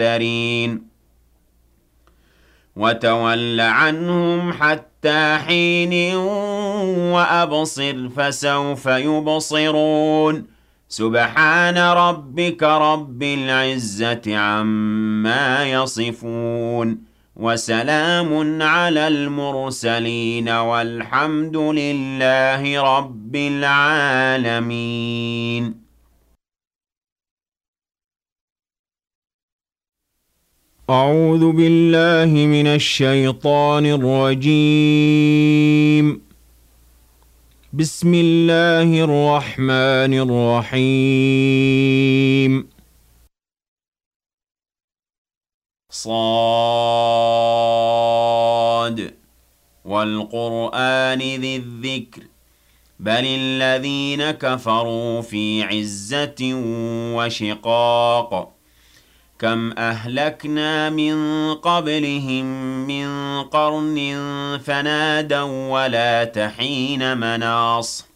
المفترين وتول عنهم حتى حين وأبصر فسوف يبصرون سبحان ربك رب العزة عما يصفون وسلام على المرسلين والحمد لله رب العالمين. أعوذ بالله من الشيطان الرجيم. بسم الله الرحمن الرحيم. صاد والقرآن ذي الذكر بل الذين كفروا في عزة وشقاق كم أهلكنا من قبلهم من قرن فنادوا ولا تحين مناص